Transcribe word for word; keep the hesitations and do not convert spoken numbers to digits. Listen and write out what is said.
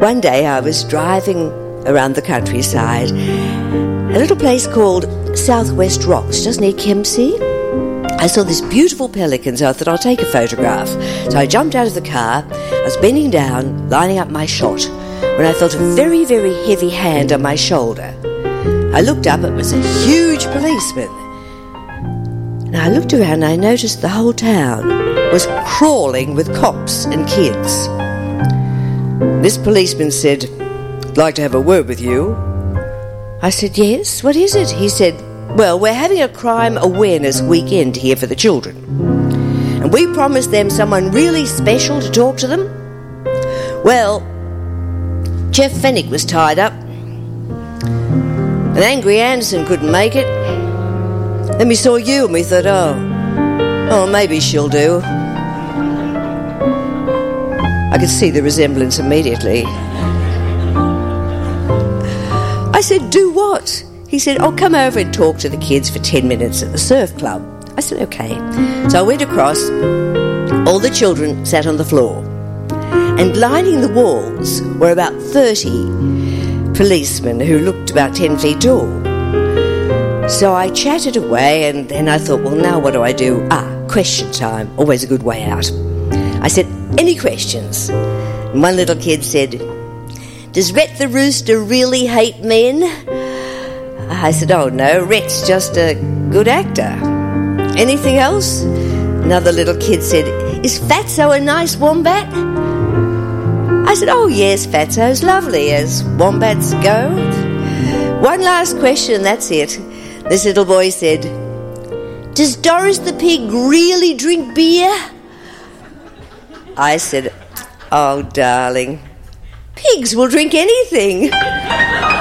One day I was driving around the countryside, a little place called Southwest Rocks, just near Kempsey. I saw this beautiful pelican, so I thought I'll take a photograph. So I jumped out of the car, I was bending down, lining up my shot, when I felt a very, very heavy hand on my shoulder. I looked up, it was a huge policeman. And I looked around and I noticed the whole town was crawling with cops and kids. This policeman said, "I'd like to have a word with you." I said, "Yes, what is it?" He said, "Well, we're having a crime awareness weekend here for the children. And we promised them someone really special to talk to them. Well, Jeff Fennick was tied up. And Angry Anderson couldn't make it. Then we saw you and we thought, oh, oh, maybe she'll do." I could see the resemblance immediately. I said, "Do what?" He said, "I'll come over and talk to the kids for ten minutes at the surf club." I said, "Okay." So I went across. All the children sat on the floor. And lining the walls were about thirty policemen who looked about ten feet tall. So I chatted away, and then I thought, well, now what do I do? Ah, question time. Always a good way out. I said, "Any questions?" And one little kid said, "Does Rhett the rooster really hate men?" I said, "Oh, no, Rhett's just a good actor." "Anything else?" Another little kid said, "Is Fatso a nice wombat?" I said, "Oh, yes, Fatso's lovely, as wombats go." "One last question, that's it." This little boy said, "Does Doris the pig really drink beer?" I said, "Oh, darling, pigs will drink anything."